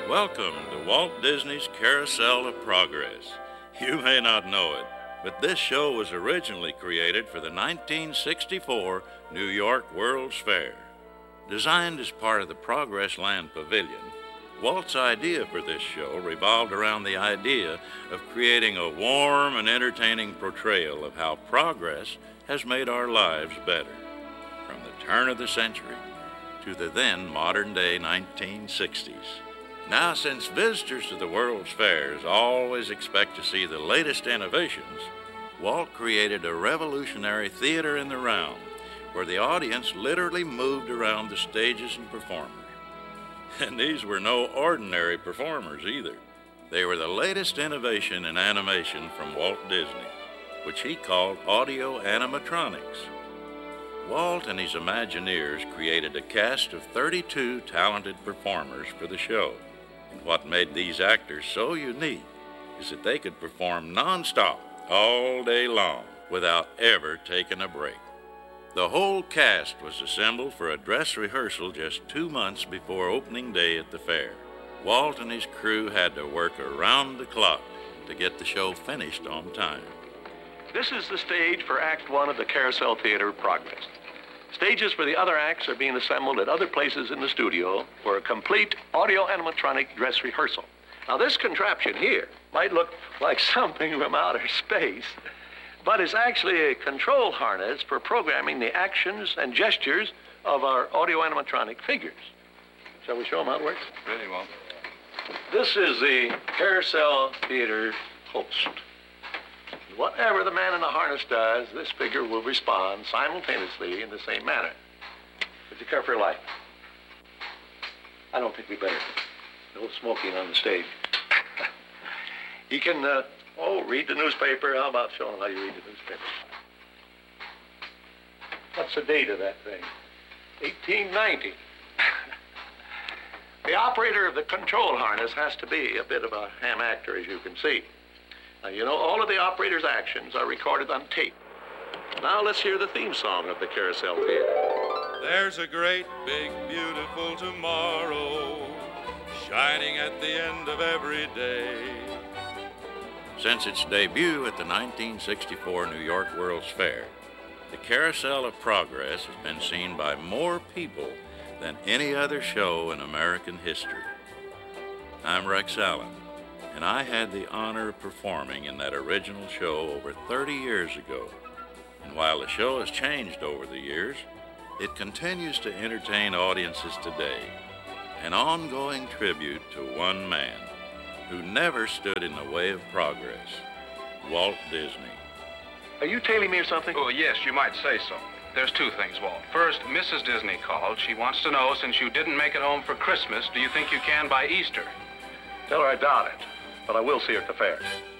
Welcome to Walt Disney's Carousel of Progress. You may not know it, but this show was originally created for the 1964 New York World's Fair. Designed as part of the Progress Land Pavilion, Walt's idea for this show revolved around the idea of creating a warm and entertaining portrayal of how progress has made our lives better, from the turn of the century to the then modern-day 1960s. Now, since visitors to the World's Fairs always expect to see the latest innovations, Walt created a revolutionary theater in the round where the audience literally moved around the stages and performers. And these were no ordinary performers either. They were the latest innovation in animation from Walt Disney, which he called audio animatronics. Walt and his Imagineers created a cast of 32 talented performers for the show. And what made these actors so unique is that they could perform non-stop all day long without ever taking a break. The whole cast was assembled for a dress rehearsal just 2 months before opening day at the fair. Walt and his crew had to work around the clock to get the show finished on time. This is the stage for Act One of the Carousel Theater Progress. Stages for the other acts are being assembled at other places in the studio for a complete audio animatronic dress rehearsal. Now, this contraption here might look like something from outer space, but it's actually a control harness for programming the actions and gestures of our audio animatronic figures. Shall we show them how it works? Really won't. This is the Carousel Theater host. Whatever the man in the harness does, this figure will respond simultaneously in the same manner. Would you care for your life? I don't think we better. No smoking on the stage. You can, read the newspaper. How about showing how you read the newspaper? What's the date of that thing? 1890. The operator of the control harness has to be a bit of a ham actor, as you can see. Now, you know, all of the operator's actions are recorded on tape. Now let's hear the theme song of the Carousel Theater. There's a great, big, beautiful tomorrow shining at the end of every day. Since its debut at the 1964 New York World's Fair, the Carousel of Progress has been seen by more people than any other show in American history. I'm Rex Allen, and I had the honor of performing in that original show over 30 years ago. And while the show has changed over the years, it continues to entertain audiences today, an ongoing tribute to one man who never stood in the way of progress, Walt Disney. Are you tailing me or something? Oh, yes, you might say so. There's two things, Walt. First, Mrs. Disney called. She wants to know, since you didn't make it home for Christmas, do you think you can by Easter? Tell her I doubt it, but I will see her at the fair.